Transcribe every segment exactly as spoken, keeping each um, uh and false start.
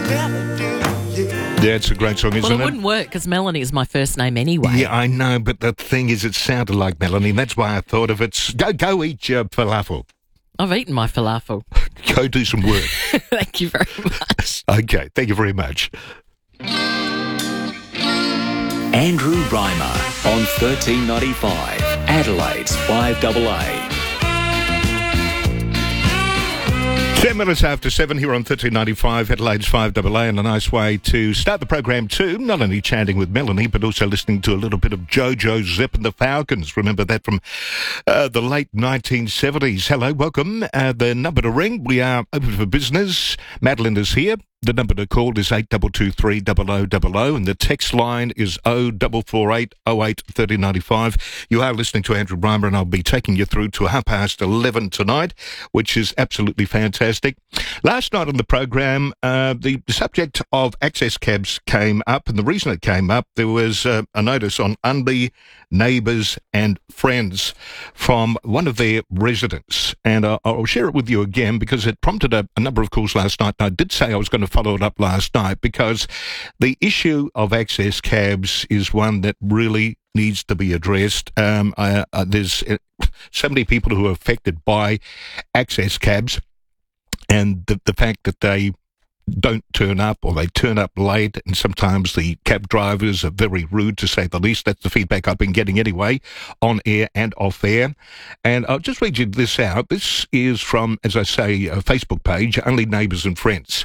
Yeah, it's a great song, isn't Well, it it? wouldn't work because Melanie is my first name anyway. Yeah, I know, but the thing is, it sounded like Melanie. That's why I thought of it. Go, go eat your falafel. I've eaten my falafel. Go do some work. Thank you very much. Okay, thank you very much. Andrew Reimer on thirteen ninety-five, Adelaide's five A A. Ten minutes after seven here on thirteen ninety-five, Adelaide's five A A, and a nice way to start the program too, not only chatting with Melanie, but also listening to a little bit of Jojo Zip and the Falcons. Remember that from uh, the late nineteen seventies. Hello, welcome. Uh, the number to ring, we are open for business. Madeline is here. The number to call is eight two two three zero zero zero zero, and the text line is oh four four eight oh eight thirty ninety-five. You are listening to Andrew Reimer, and I'll be taking you through to half past eleven tonight, which is absolutely fantastic. Last night on the program, uh, the subject of access cabs came up, and the reason it came up, there was uh, a notice on Unley Neighbours and Friends from one of their residents, and uh, I'll share it with you again because it prompted a, a number of calls last night, and I did say I was going to follow it up last night because the issue of access cabs is one that really needs to be addressed. Um, uh, uh, there's uh, so many people who are affected by access cabs, and the, the fact that they don't turn up or they turn up late, and sometimes the cab drivers are very rude, to say the least. That's the feedback I've been getting anyway, on air and off air. And I'll just read you this out. This is from, as I say, a Facebook page, Unley Neighbours and Friends.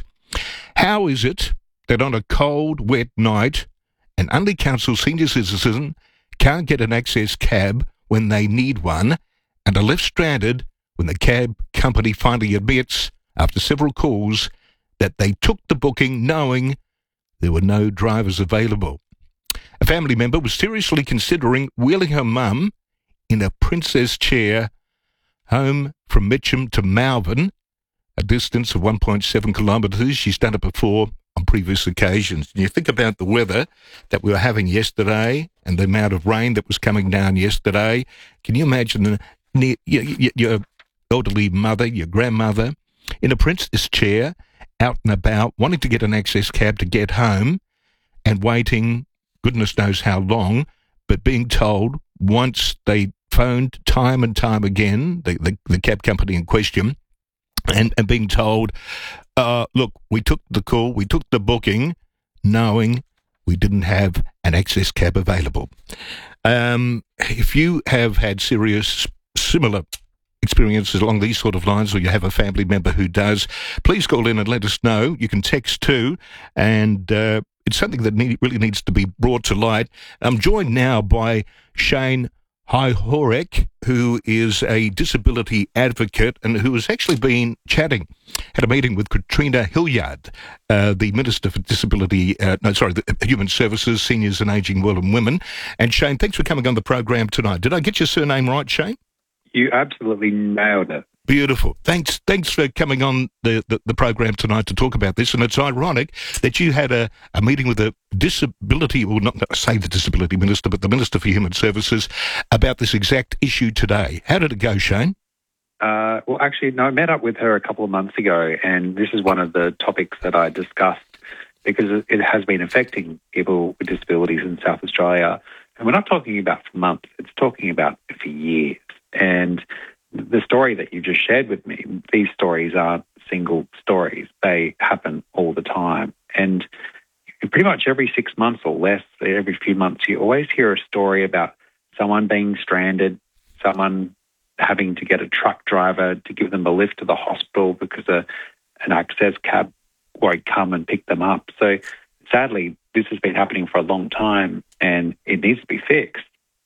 How is it that on a cold, wet night, an Unley Council senior citizen can't get an access cab when they need one, and are left stranded when the cab company finally admits, after several calls, that they took the booking knowing there were no drivers available? A family member was seriously considering wheeling her mum in a princess chair home from Mitcham to Malvern, a distance of one point seven kilometres. She's done it before on previous occasions. And you think about the weather that we were having yesterday and the amount of rain that was coming down yesterday. Can you imagine the, your, your elderly mother, your grandmother, in a princess chair, out and about, wanting to get an access cab to get home and waiting goodness knows how long, but being told once they phoned time and time again, the, the, the cab company in question, and, and being told, uh, look, we took the call, we took the booking, knowing we didn't have an access cab available. Um, if you have had serious, similar experiences along these sort of lines, or you have a family member who does, please call in and let us know. You can text too, and uh, it's something that need, really needs to be brought to light. I'm joined now by Shane Hyhorek, who is a disability advocate and who has actually been chatting, had a meeting with Katrina Hilliard, uh, the Minister for Disability, uh, no, sorry, the Human Services, Seniors and Ageing Well and Women. And Shane, thanks for coming on the program tonight. Did I get your surname right, Shane? You absolutely nailed it. Beautiful. Thanks Thanks for coming on the, the, the program tonight to talk about this. And it's ironic that you had a, a meeting with a disability, well, not say the disability minister, but the Minister for Human Services about this exact issue today. How did it go, Shane? Uh, well, actually, no, I met up with her a couple of months ago, and this is one of the topics that I discussed because it has been affecting people with disabilities in South Australia. And we're not talking about for months, it's talking about for years. And the story that you just shared with me, these stories aren't single stories. They happen all the time. And pretty much every six months or less, every few months, you always hear a story about someone being stranded, someone having to get a truck driver to give them a lift to the hospital because a, an access cab won't come and pick them up. So sadly, this has been happening for a long time and it needs to be fixed.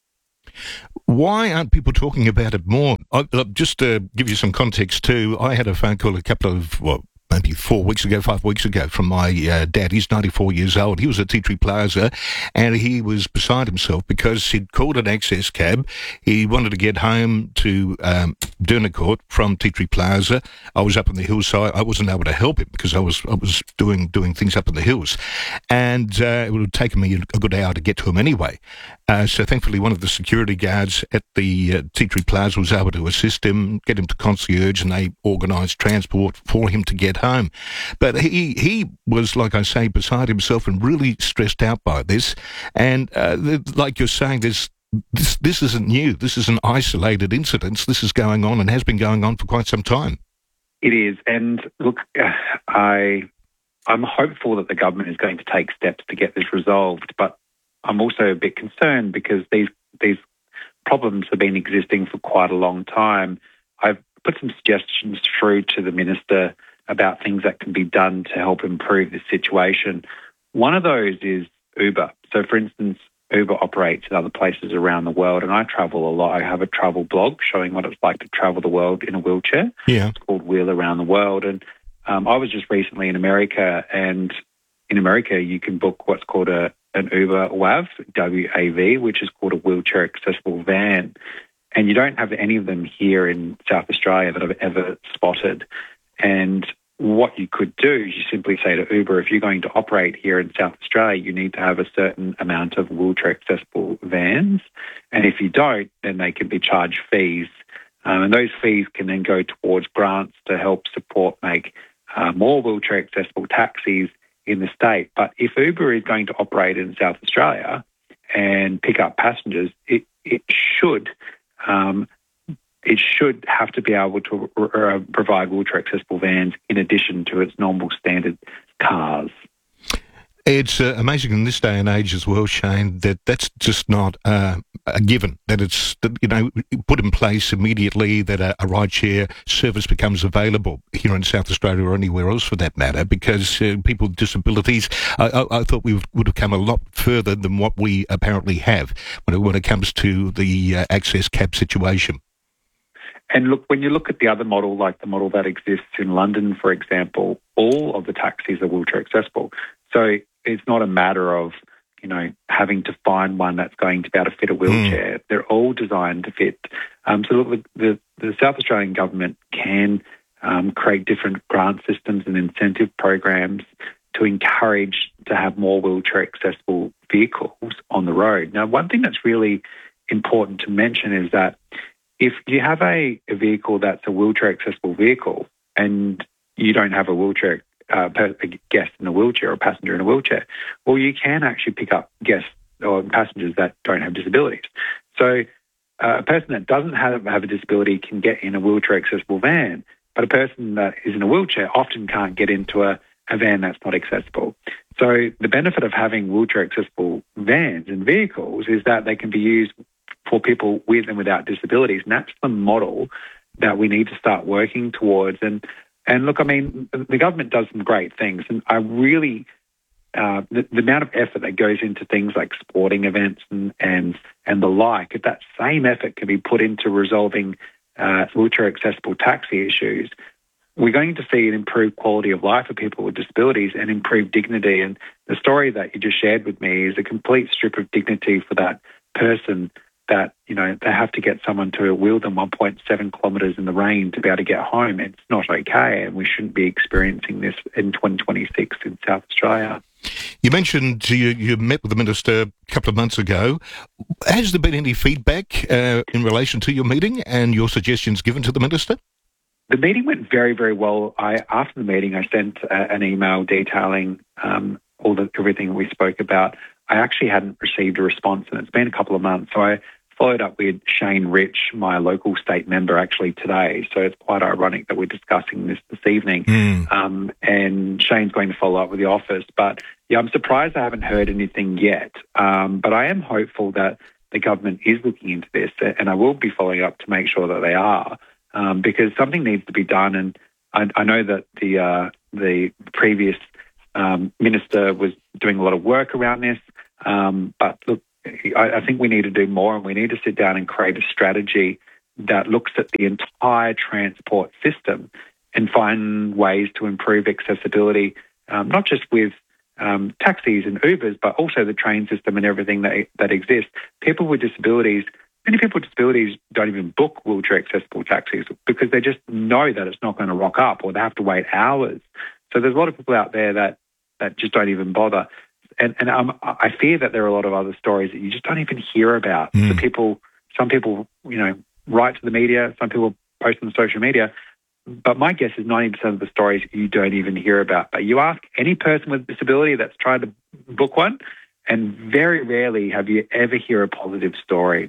Why aren't people talking about it more? I, uh, just to give you some context too, I had a phone call a couple of, well, maybe four weeks ago, five weeks ago from my uh, dad. He's ninety-four years old. He was at Tea Tree Plaza and he was beside himself because he'd called an access cab. He wanted to get home to um, Dernacourt from Tea Tree Plaza. I was up on the hillside. I wasn't able to help him because I was I was doing doing things up in the hills. And uh, it would have taken me a good hour to get to him anyway. Uh, so thankfully one of the security guards at the uh, Tea Tree Plaza was able to assist him, get him to concierge, and they organised transport for him to get at home. But he he was, like I say, beside himself and really stressed out by this. And uh, like you're saying, there's this this isn't new. This is an isolated incident. This is going on and has been going on for quite some time. It is, and look, I I'm hopeful that the government is going to take steps to get this resolved, but I'm also a bit concerned because these these problems have been existing for quite a long time. I've put some suggestions through to the minister about things that can be done to help improve this situation. One of those is Uber. So, for instance, Uber operates in other places around the world, and I travel a lot. I have a travel blog showing what it's like to travel the world in a wheelchair. Yeah. It's called Wheel Around the World. And um, I was just recently in America, and in America you can book what's called a an Uber W A V, W A V, which is called a wheelchair accessible van. And you don't have any of them here in South Australia that I've ever spotted. And what you could do is you simply say to Uber, if you're going to operate here in South Australia, you need to have a certain amount of wheelchair accessible vans. And if you don't, then they can be charged fees. Um, and those fees can then go towards grants to help support make uh, more wheelchair accessible taxis in the state. But if Uber is going to operate in South Australia and pick up passengers, it, it should um, it should have to be able to uh, provide wheelchair accessible vans in addition to its normal standard cars. It's uh, amazing in this day and age as well, Shane, that that's just not uh, a given, that it's, you know, put in place immediately, that a, a ride-share service becomes available here in South Australia or anywhere else for that matter, because uh, people with disabilities, I, I, I thought we would, would have come a lot further than what we apparently have when it, when it comes to the uh, access cab situation. And look, when you look at the other model, like the model that exists in London, for example, all of the taxis are wheelchair accessible. So it's not a matter of, you know, having to find one that's going to be able to fit a wheelchair. Mm. They're all designed to fit. Um, so look, the, the South Australian government can um, create different grant systems and incentive programs to encourage to have more wheelchair accessible vehicles on the road. Now, one thing that's really important to mention is that if you have a, a vehicle that's a wheelchair accessible vehicle and you don't have a wheelchair uh, a guest in a wheelchair or a passenger in a wheelchair, well, you can actually pick up guests or passengers that don't have disabilities. So uh, a person that doesn't have, have a disability can get in a wheelchair accessible van, but a person that is in a wheelchair often can't get into a, a van that's not accessible. So the benefit of having wheelchair accessible vans and vehicles is that they can be used for people with and without disabilities. And that's the model that we need to start working towards. And and look, I mean, the government does some great things. And I really, uh, the, the amount of effort that goes into things like sporting events and and, and the like, if that same effort can be put into resolving uh, wheelchair accessible taxi issues, we're going to see an improved quality of life for people with disabilities and improved dignity. And the story that you just shared with me is a complete strip of dignity for that person that, you know, they have to get someone to wheel them one point seven kilometres in the rain to be able to get home. It's not okay, and we shouldn't be experiencing this in twenty twenty-six in South Australia. You mentioned you, you met with the Minister a couple of months ago. Has there been any feedback uh, in relation to your meeting and your suggestions given to the Minister? The meeting went very, very well. I, after the meeting, I sent uh, an email detailing um, all the everything we spoke about. I actually hadn't received a response, and it's been a couple of months. So I followed up with Shane Rich, my local state member, actually today. So it's quite ironic that we're discussing this this evening. Mm. Um, and Shane's going to follow up with the office. But yeah, I'm surprised I haven't heard anything yet. Um, but I am hopeful that the government is looking into this, and I will be following up to make sure that they are, um, because something needs to be done. And I, I know that the uh, the previous um, minister was doing a lot of work around this. Um, but look, I, I think we need to do more, and we need to sit down and create a strategy that looks at the entire transport system and find ways to improve accessibility, um, not just with um, taxis and Ubers, but also the train system and everything that that exists. People with disabilities, many people with disabilities don't even book wheelchair accessible taxis because they just know that it's not going to rock up, or they have to wait hours. So there's a lot of people out there that, that just don't even bother. And, and um, I fear that there are a lot of other stories that you just don't even hear about. Mm. So people, some people, you know, write to the media, some people post on social media, but my guess is ninety percent of the stories you don't even hear about. But you ask any person with a disability that's tried to book one, and very rarely have you ever hear a positive story.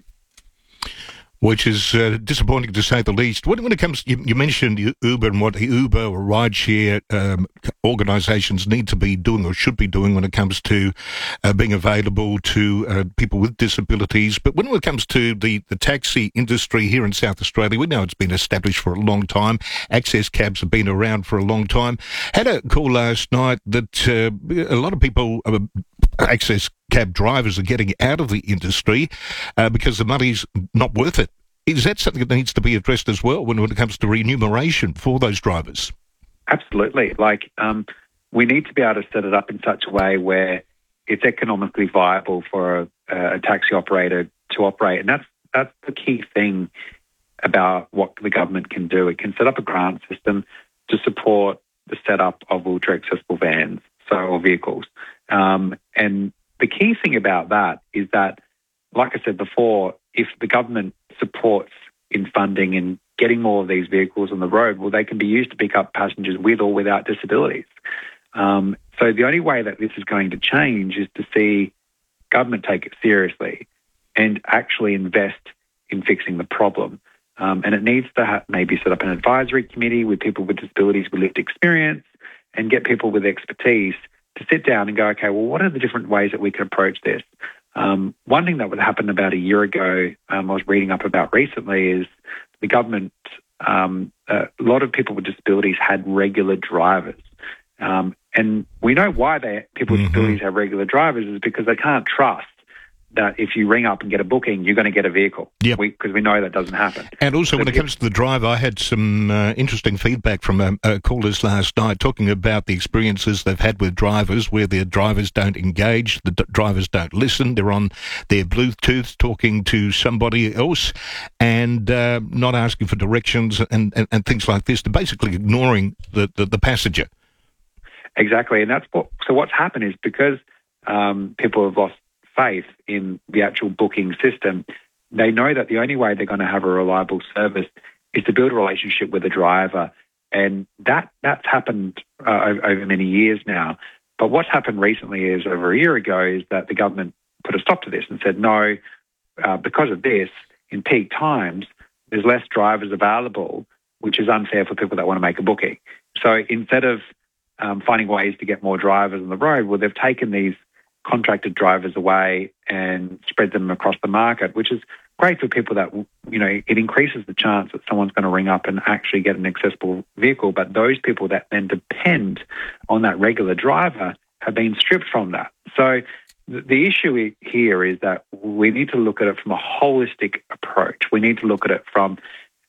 Which is uh, disappointing to say the least. When, when it comes, you, you mentioned Uber and what the Uber or rideshare um, organisations need to be doing or should be doing when it comes to uh, being available to uh, people with disabilities. But when it comes to the, the taxi industry here in South Australia, we know it's been established for a long time. Access cabs have been around for a long time. Had a call last night that uh, a lot of people, uh, access cab drivers, are getting out of the industry uh, because the money's not worth it. Is that something that needs to be addressed as well when, when it comes to remuneration for those drivers? Absolutely. Like, um, we need to be able to set it up in such a way where it's economically viable for a, a taxi operator to operate. And that's, that's the key thing about what the government can do. It can set up a grant system to support the setup of wheelchair accessible vans, so or vehicles. Um, and the key thing about that is that, like I said before, if the government supports in funding and getting more of these vehicles on the road, well, they can be used to pick up passengers with or without disabilities. Um, so the only way that this is going to change is to see government take it seriously and actually invest in fixing the problem. Um, and it needs to ha- maybe set up an advisory committee with people with disabilities with lived experience and get people with expertise to sit down and go, okay, well, what are the different ways that we can approach this? Um, one thing that would happen about a year ago, um, I was reading up about recently, is the government, um, a lot of people with disabilities had regular drivers. Um, and we know why they, people with mm-hmm. disabilities have regular drivers is because they can't trust that if you ring up and get a booking, you're going to get a vehicle. Yep. Because we, we know that doesn't happen. And also, so when it comes to the driver, I had some uh, interesting feedback from um, uh, callers last night talking about the experiences they've had with drivers where their drivers don't engage, the d- drivers don't listen, they're on their Bluetooth talking to somebody else and uh, not asking for directions and, and, and things like this. They're basically ignoring the, the, the passenger. Exactly. And that's what, so what's happened is because um, people have lost faith in the actual booking system, they know that the only way they're going to have a reliable service is to build a relationship with the driver. And that that's happened uh, over, over many years now. But what's happened recently is over a year ago is that the government put a stop to this and said, no, uh, because of this, in peak times, there's less drivers available, which is unfair for people that want to make a booking. So instead of um, finding ways to get more drivers on the road, well, they've taken these contracted drivers away and spread them across the market, which is great for people that, you know, it increases the chance that someone's going to ring up and actually get an accessible vehicle. But those people that then depend on that regular driver have been stripped from that. So the issue here is that we need to look at it from a holistic approach. We need to look at it from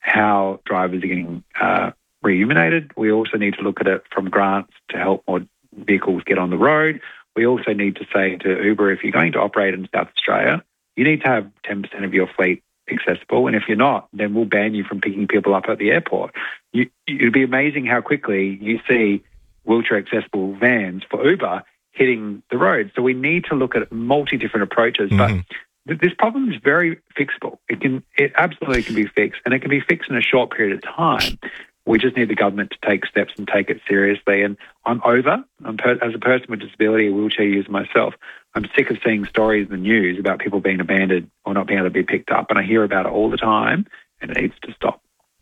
how drivers are getting uh, remunerated. We also need to look at it from grants to help more vehicles get on the road. We also need to say to Uber, if you're going to operate in South Australia, you need to have ten percent of your fleet accessible. And if you're not, then we'll ban you from picking people up at the airport. You, it'd be amazing how quickly you see wheelchair accessible vans for Uber hitting the road. So we need to look at multi different approaches. Mm-hmm. But th- this problem is very fixable. It can, it absolutely can be fixed, and it can be fixed in a short period of time. We just need the government to take steps and take it seriously. And I'm over. I'm per- as a person with disability, a wheelchair user myself, I'm sick of seeing stories in the news about people being abandoned or not being able to be picked up. And I hear about it all the time, and it needs to stop.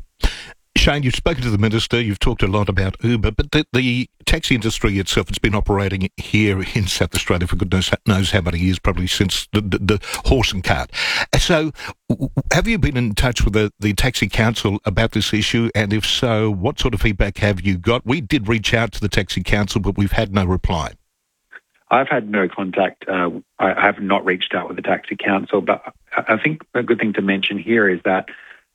Shane, you've spoken to the Minister, you've talked a lot about Uber, but the, the taxi industry itself has been operating here in South Australia for goodness knows how many years, probably since the, the, the horse and cart. So have you been in touch with the, the Taxi Council about this issue? And if so, what sort of feedback have you got? We did reach out to the Taxi Council, but we've had no reply. I've had no contact. Uh, I have not reached out with the Taxi Council, but I think a good thing to mention here is that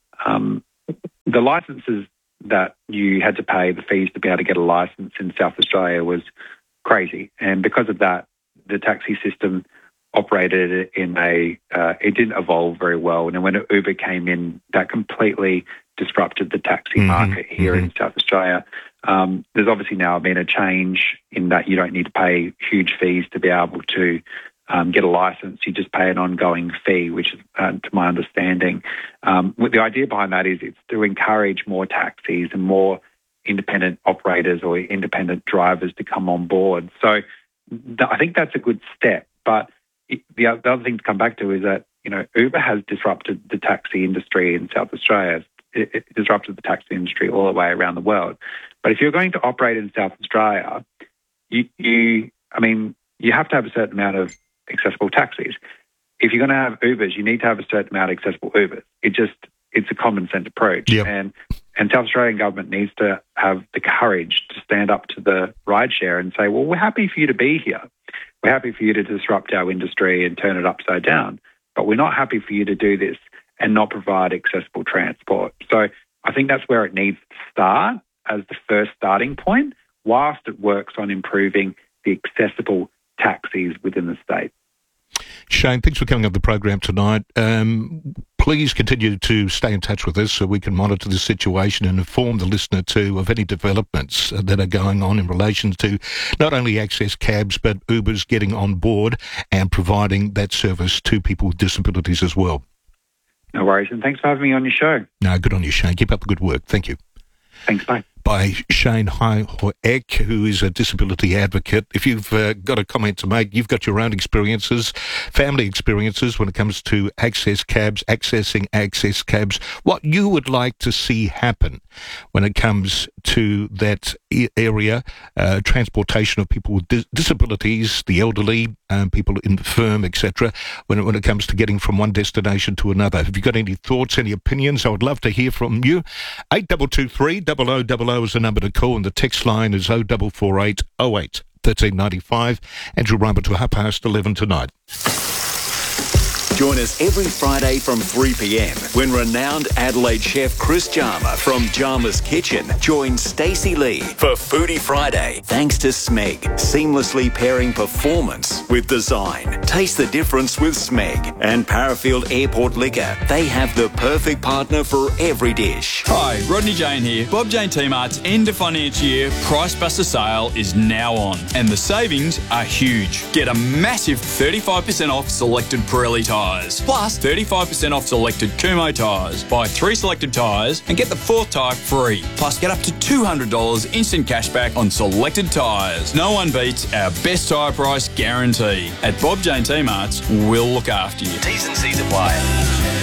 um, the licences that you had to pay, the fees to be able to get a licence in South Australia was crazy. And because of that, the taxi system operated in a, uh, it didn't evolve very well. And when Uber came in, that completely disrupted the taxi mm-hmm. market here mm-hmm. in South Australia. Um, there's obviously now been a change in that you don't need to pay huge fees to be able to um, get a license. You just pay an ongoing fee, which is, uh, to my understanding. Um, the idea behind that is it's to encourage more taxis and more independent operators or independent drivers to come on board. So th- I think that's a good step. But it, the, other, the other thing to come back to is that, you know, Uber has disrupted the taxi industry in South Australia. It, it disrupted the taxi industry all the way around the world. But if you're going to operate in South Australia, you, you I mean, you have to have a certain amount of accessible taxis. If you're going to have Ubers, you need to have a certain amount of accessible Ubers. It just, it's a common sense approach. Yep. And and South Australian government needs to have the courage to stand up to the rideshare and say, well, we're happy for you to be here. We're happy for you to disrupt our industry and turn it upside down. But we're not happy for you to do this and not provide accessible transport. So I think that's where it needs to start as the first starting point, whilst it works on improving the accessible taxis within the state. Shane, thanks for coming on the program tonight. Um, please continue to stay in touch with us so we can monitor the situation and inform the listener too of any developments that are going on in relation to not only access cabs but Ubers getting on board and providing that service to people with disabilities as well. No worries, and thanks for having me on your show. No, good on you, Shane. Keep up the good work. Thank you. Thanks, bye. By Shane Hayek, who is a disability advocate. If you've uh, got a comment to make, you've got your own experiences, family experiences when it comes to access cabs, accessing access cabs, what you would like to see happen when it comes to that area, uh, transportation of people with dis- disabilities, the elderly, um, people infirm, et cetera, when it, when it comes to getting from one destination to another. Have you got any thoughts, any opinions? I would love to hear from you. eight two two three, double oh double oh is the number to call, and the text line is oh four four eight oh eight one three nine five. Andrew Reimer to half past eleven tonight. Join us every Friday from three p.m. when renowned Adelaide chef Chris Jarma from Jarma's Kitchen joins Stacey Lee for Foodie Friday. Thanks to Smeg, seamlessly pairing performance with design. Taste the difference with Smeg. And Parafield Airport Liquor. They have the perfect partner for every dish. Hi, Rodney Jane here. Bob Jane T-Mart's end of financial year Price Buster sale is now on, and the savings are huge. Get a massive thirty-five percent off selected Pirelli tyres. Plus thirty-five percent off selected Kumo tyres. Buy three selected tyres and get the fourth tyre free. Plus get up to two hundred dollars instant cashback on selected tyres. No one beats our best tyre price guarantee. At Bob Jane T-Mart's, we'll look after you. T's and C's apply.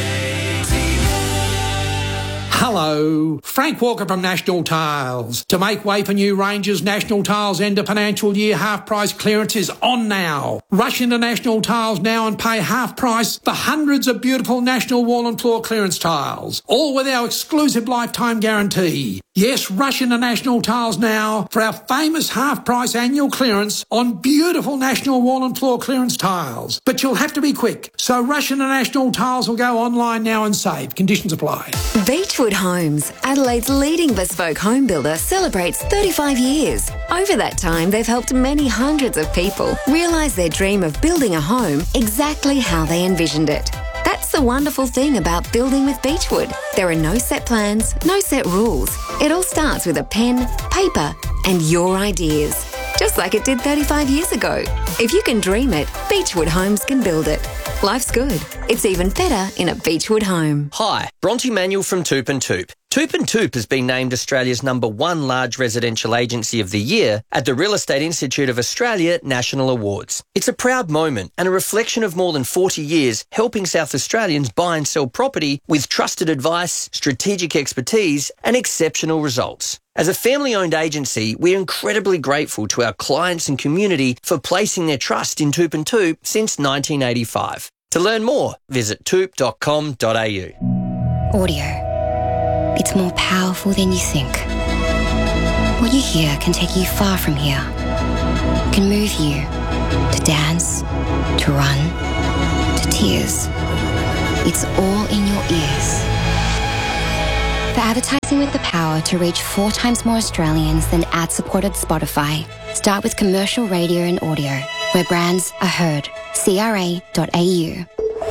Hello, Frank Walker from National Tiles. To make way for new ranges, National Tiles end of financial year half price clearance is on now. Rush into National Tiles now and pay half price for hundreds of beautiful National wall and floor clearance tiles, all with our exclusive lifetime guarantee. Yes, rush into National Tiles now for our famous half price annual clearance on beautiful National wall and floor clearance tiles. But you'll have to be quick, so rush into National Tiles or go online now and save. Conditions apply. Beechwood Homes, Adelaide's leading bespoke home builder, celebrates thirty-five years. Over that time, they've helped many hundreds of people realise their dream of building a home exactly how they envisioned it. That's the wonderful thing about building with Beechwood. There are no set plans, no set rules. It all starts with a pen, paper, and your ideas. Just like it did thirty-five years ago. If you can dream it, Beechwood Homes can build it. Life's good. It's even better in a Beechwood home. Hi, Bronte Manuel from Toop and Toop. Toop and Toop has been named Australia's number one large residential agency of the year at the Real Estate Institute of Australia National Awards. It's a proud moment and a reflection of more than forty years helping South Australians buy and sell property with trusted advice, strategic expertise and exceptional results. As a family-owned agency, we're incredibly grateful to our clients and community for placing their trust in Toop and Toop since nineteen eighty-five. To learn more, visit toop dot com dot a u. Audio. It's more powerful than you think. What you hear can take you far from here. Can move you to dance, to run, to tears. It's all in your ears. For advertising with the power to reach four times more Australians than ad-supported Spotify, start with commercial radio and audio, where brands are heard. C R A dot A U.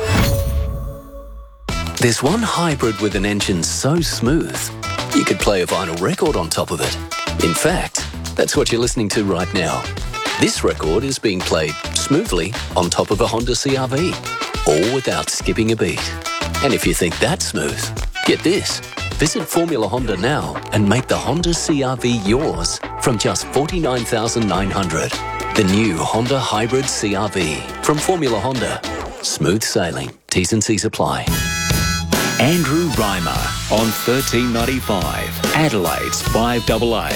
There's one hybrid with an engine so smooth, you could play a vinyl record on top of it. In fact, that's what you're listening to right now. This record is being played smoothly on top of a Honda C R V, all without skipping a beat. And if you think that's smooth, get this. Visit Formula Honda now and make the Honda C R V yours from just forty-nine thousand nine hundred dollars. The new Honda Hybrid C R V from Formula Honda. Smooth sailing. T's and C's apply. Andrew Reimer on thirteen ninety-five, Adelaide's five A A.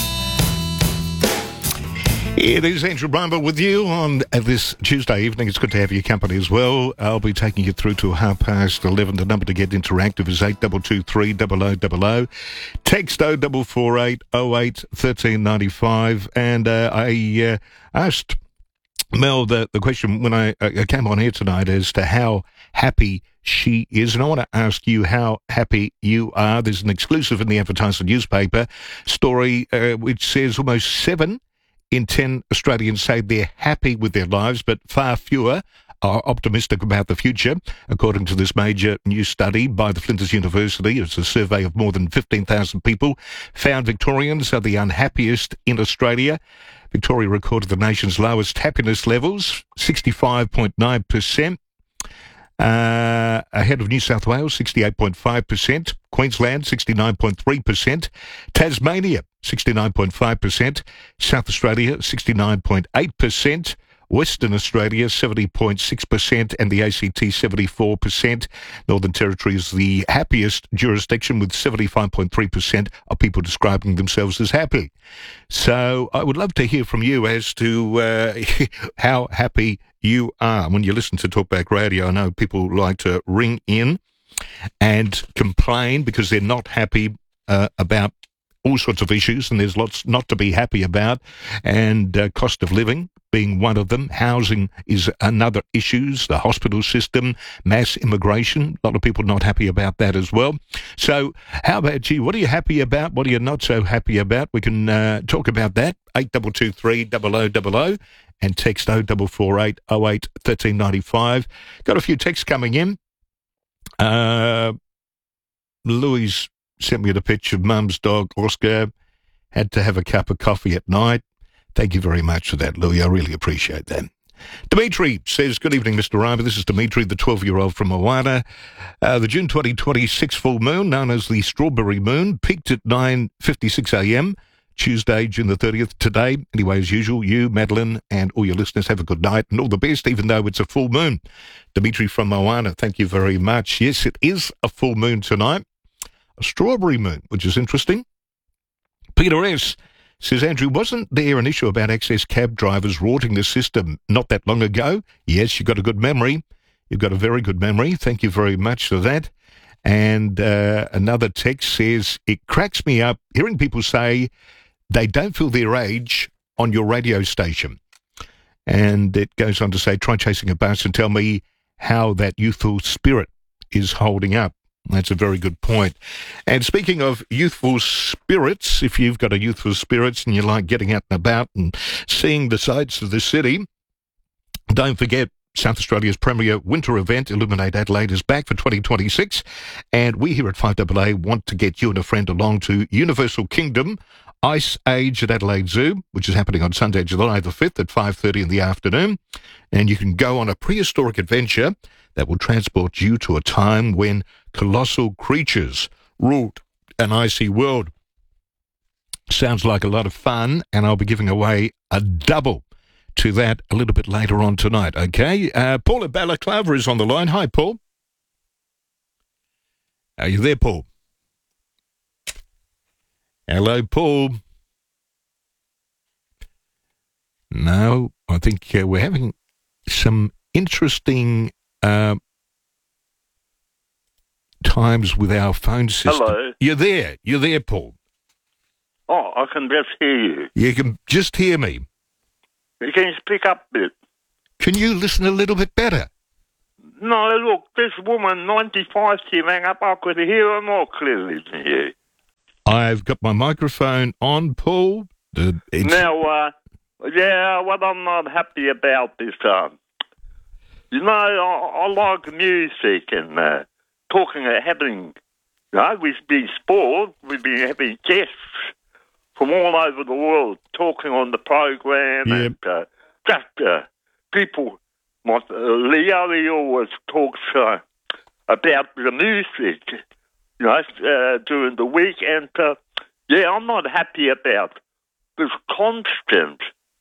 It is Andrew Reimer with you on this Tuesday evening. It's good to have your company as well. I'll be taking you through to half past eleven. The number to get interactive is eight two two three double oh double oh. Text oh four four eight oh eight thirteen ninety-five. And uh, I uh, asked Mel the, the question when I, I came on here tonight as to how happy she is. And I want to ask you how happy you are. There's an exclusive in the Advertiser newspaper story uh, which says almost seven in ten Australians say they're happy with their lives, but far fewer are optimistic about the future. According to this major new study by the Flinders University, it's a survey of more than fifteen thousand people, found Victorians are the unhappiest in Australia. Victoria recorded the nation's lowest happiness levels, sixty-five point nine percent. Uh, ahead of New South Wales, sixty-eight point five percent, Queensland, sixty-nine point three percent, Tasmania, sixty-nine point five percent, South Australia, sixty-nine point eight percent, Western Australia, seventy point six percent, and the A C T, seventy-four percent. Northern Territory is the happiest jurisdiction with seventy-five point three percent of people describing themselves as happy. So I would love to hear from you as to uh, how happy you are. When you listen to Talkback Radio, I know people like to ring in and complain because they're not happy uh, about all sorts of issues, and there's lots not to be happy about, and uh, cost of living being one of them. Housing is another issue, the hospital system, mass immigration. A lot of people not happy about that as well. So how about you? What are you happy about? What are you not so happy about? We can uh, talk about that. eight two two three double oh double oh and text oh four four eight oh eight thirteen ninety-five. Got a few texts coming in. Uh, Louis sent me the picture of Mum's dog, Oscar, had to have a cup of coffee at night. Thank you very much for that, Louis. I really appreciate that. Dimitri says, good evening, Mister Reimer. This is Dimitri, the twelve-year-old from Moana. Uh, the June twenty twenty-six full moon, known as the Strawberry Moon, peaked at nine fifty-six a.m., Tuesday, June the thirtieth, today. Anyway, as usual, you, Madeline, and all your listeners have a good night and all the best, even though it's a full moon. Dimitri from Moana, thank you very much. Yes, it is a full moon tonight. A strawberry moon, which is interesting. Peter S. says, Andrew, wasn't there an issue about excess cab drivers rorting the system not that long ago? Yes, you've got a good memory. You've got a very good memory. Thank you very much for that. And uh, another text says, it cracks me up hearing people say they don't feel their age on your radio station. And it goes on to say, try chasing a bus and tell me how that youthful spirit is holding up. That's a very good point. And speaking of youthful spirits, if you've got a youthful spirits and you like getting out and about and seeing the sights of the city, don't forget South Australia's premier winter event, Illuminate Adelaide, is back for twenty twenty-six. And we here at five A A want to get you and a friend along to Universal Kingdom Ice Age at Adelaide Zoo, which is happening on Sunday, July the fifth at five thirty in the afternoon. And you can go on a prehistoric adventure that will transport you to a time when colossal creatures ruled an icy world. Sounds like a lot of fun, and I'll be giving away a double to that a little bit later on tonight, okay? Uh, Paul at Balaclava is on the line. Hi, Paul. Are you there, Paul? Hello, Paul. No, I think uh, we're having some interesting uh, times with our phone system. Hello. You're there. You're there, Paul. Oh, I can just hear you. You can just hear me. Can you speak up a bit? Can you listen a little bit better? No, look, this woman, ninety-five, she rang up. I could hear her more clearly than you. I've got my microphone on, Paul. Uh, now, uh, yeah, what I'm not happy about is, uh, you know, I, I like music and uh, talking and having, you know, we've been spoiled. We've been having guests from all over the world talking on the program yep. and uh, just uh, people, my, uh, Leo, he always talks uh, about the music, you know, uh, during the week. And, uh, yeah, I'm not happy about this constant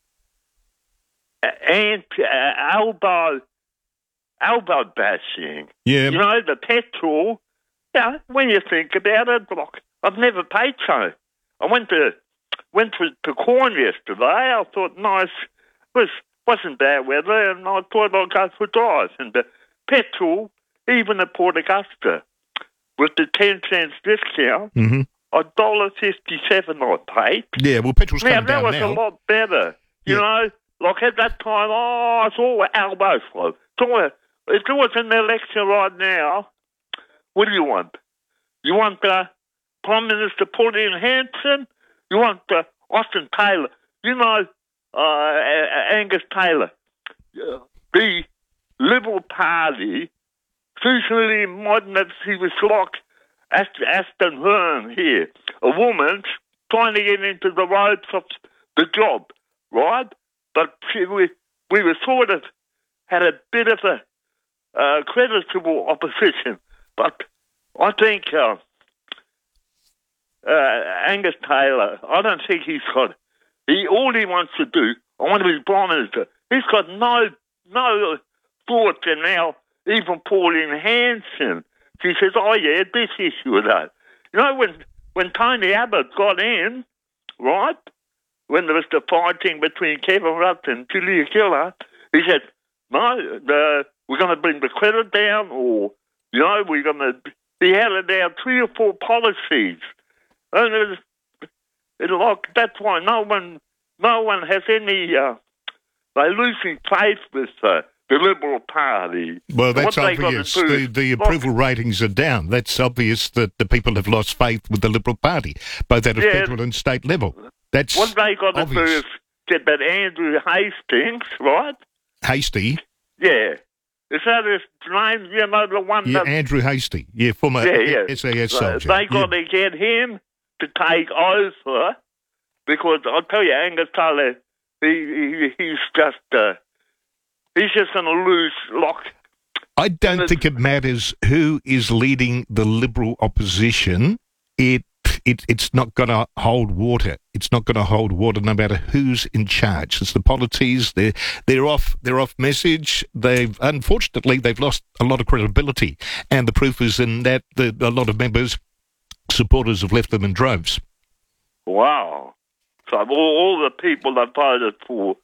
and uh, elbow, elbow bashing. Yeah. You know, the petrol, yeah, when you think about it, look, I've never paid so. I went to went to, to Corn yesterday. I thought, nice, was, wasn't bad weather, and I thought I'd go for a drive. And the petrol, even at Port Augusta, with the ten cents discount, Mm-hmm. one dollar fifty-seven I paid. Yeah, well, petrol's Now, coming that down was now. a lot better. You Yeah. know, like at that time, oh, it's all elbow slow. It's all, if there was an election right now, what do you want? You want uh, Prime Minister Pauline Hanson? You want uh, Austin Taylor? You know, uh, Angus Taylor. Uh, the Liberal Party, socially modern as he was like Aston, Aston Hearn here, a woman trying to get into the ropes of the job, right? But she, we, we were sort of had a bit of a uh, creditable opposition. But I think uh, uh, Angus Taylor, I don't think he's got, he all he wants to do, I want to be Prime Minister, he's got no, no thoughts in now, even Pauline Hanson. She says, oh yeah, this issue though. You know, when, when Tony Abbott got in, right, when there was the fighting between Kevin Rudd and Julia Gillard, he said, no, the, we're going to bring the credit down, or, you know, we're going to, he had it down three or four policies. And it was, it, like, that's why no one, no one has any, uh, they're losing faith with uh, the Liberal Party. Well, that's What they gotta obvious. do The, is- the approval ratings are down. That's obvious that the people have lost faith with the Liberal Party, both at a Yeah. federal and state level. That's What they got to do obvious. is get that Andrew Hastings, right? Hasty. Yeah. Is that his name? You know, the one Yeah, that... Andrew Hasty. Yeah, former Yeah, yeah. S A S Uh, soldier. They Yeah. got to get him to take over, because I'll tell you, Angus Taylor, he, he he's just uh, he's just going to lose. Like, I don't think it matters who is leading the Liberal opposition. It, it it's not going to hold water. It's not going to hold water no matter who's in charge. It's the polities. They're they're off. They're off message. They've unfortunately they've lost a lot of credibility, and the proof is in that the, a lot of members, supporters have left them in droves. wow. So all, all the people that voted for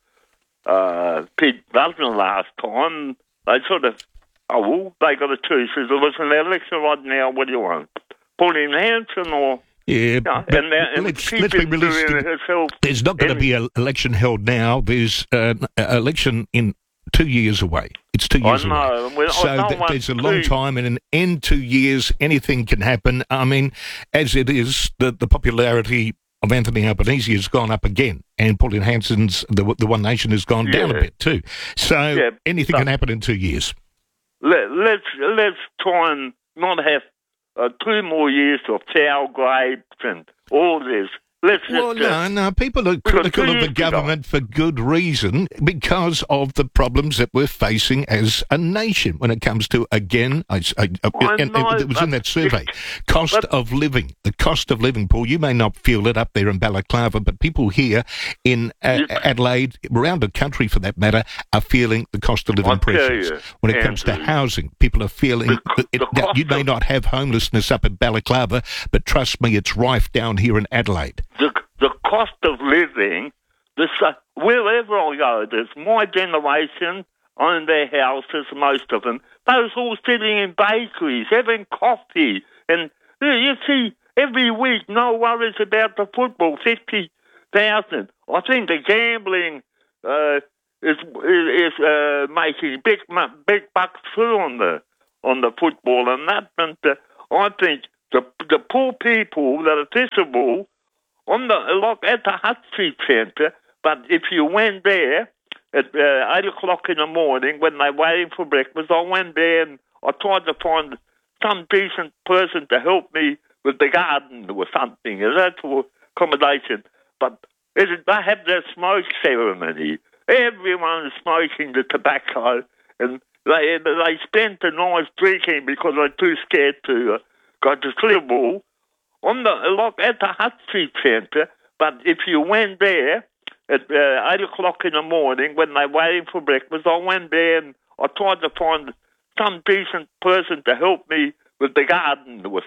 uh, Pete Dutton last time, they sort of, oh, well, they got to choose. If there was an election right now, what do you want? Pauline Hanson or... Yeah, No, but and, uh, and let's, she's let's be been doing realistic. it herself. There's not going to any- be an election held now. There's an election in two years away. It's two I years know. away. Well, I So don't th- want there's a long to- time, and in, in two years, anything can happen. I mean, as it is, the, the popularity of Anthony Albanese has gone up again, and Pauline Hanson's, the, the One Nation, has gone down a Yeah. bit too. So Yeah, anything but- can happen in two years. Let, let's let's try and not have uh, two more years of sour grapes and all this. Let's Well, just, uh, no, no. People are got critical two of the years to go. government for good reason because of the problems that we're facing as a nation when it comes to, again, I, I, I and know, it was in but that survey, it's- cost but- of living. The cost of living, Paul, you may not feel it up there in Balaclava, but people here in uh, You- Adelaide, around the country for that matter, are feeling the cost of living I'll tell pressures. you, When it comes to Andrew, housing, people are feeling the co- that it, the now, cost you may of- not have homelessness up in Balaclava, but trust me, it's rife down here in Adelaide. the the cost of living, this, uh, wherever I go, there's my generation own their houses, most of them. Those all sitting in bakeries, having coffee. And yeah, you see, every week, no worries about the football, fifty thousand. I think the gambling uh, is is uh, making big mu- big bucks too on the on the football and that. And uh, I think the the poor people that are visible on the like at the Hutt Street Centre, but if you went there at uh, eight o'clock in the morning when they're waiting for breakfast, I went there and I tried to find some decent person to help me with the garden or something, is that for accommodation? But it, they have their smoke ceremony. everyone's smoking the tobacco, and they they spent the night drinking because they're too scared to uh, go to Clearwater on the like at the Hutt Street Centre. But if you went there at uh, eight o'clock in the morning when they're waiting for breakfast, I went there and I tried to find some decent person to help me with the garden with